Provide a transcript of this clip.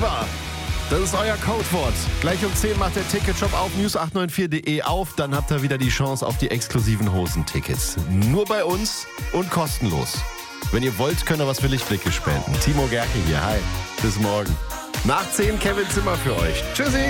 Exklusiver. Das ist euer Codewort. Gleich um 10 macht der Ticketshop auf news894.de auf. Dann habt ihr wieder die Chance auf die exklusiven Hosentickets. Nur bei uns und kostenlos. Wenn ihr wollt, könnt ihr was für Lichtblicke spenden. Timo Gerke hier. Hi. Bis morgen. Nach 10 Kevin Zimmer für euch. Tschüssi.